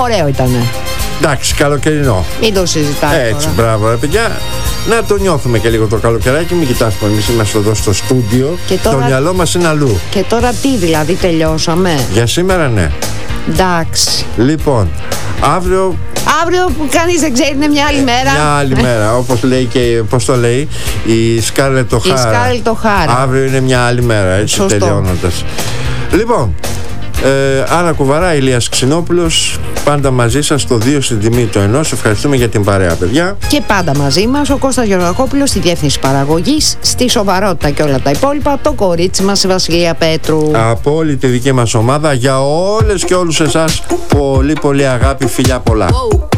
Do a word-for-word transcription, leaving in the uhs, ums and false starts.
Ωραίο ήτανε. Εντάξει, καλοκαιρινό. Μην το συζητάμε. Έτσι, τώρα. μπράβο, ρε παιδιά. Να το νιώθουμε και λίγο το καλοκαιράκι. Μην κοιτάς που εμείς είμαστε εδώ στο στούντιο. Τώρα... Το μυαλό μας είναι αλλού. Και τώρα τι, δηλαδή, τελειώσαμε? Για σήμερα, ναι. Εντάξει. Λοιπόν, αύριο. Αύριο που κανείς δεν ξέρει, είναι μια άλλη μέρα. Μια άλλη μέρα, όπως λέει και, πώς το λέει, η Σκάρλετ Οχάρα. Η Σκάρλετ Οχάρα. Αύριο είναι μια άλλη μέρα, έτσι. Σωστό. Τελειώνοντας. Λοιπόν, ε, Άννα Κουβαρά, Ηλίας Ξινόπουλος, πάντα μαζί σας, το δύο στην τιμή του ενός. Ευχαριστούμε για την παρέα, παιδιά. Και πάντα μαζί μας ο Κώστας Γεωργακόπουλος στη διεύθυνση παραγωγής, στη σοβαρότητα και όλα τα υπόλοιπα, το κορίτσι μας η Βασιλεία Πέτρου. Από όλη τη δική μας ομάδα, για όλες και όλους εσάς, πολύ πολύ αγάπη, φιλιά πολλά. Wow.